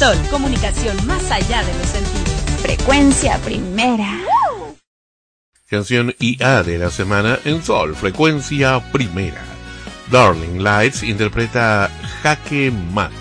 Sol, comunicación más allá de los sentidos. Frecuencia Primera. Canción IA de la semana en Sol, Frecuencia Primera. Darling Lights interpreta Jaque Mate.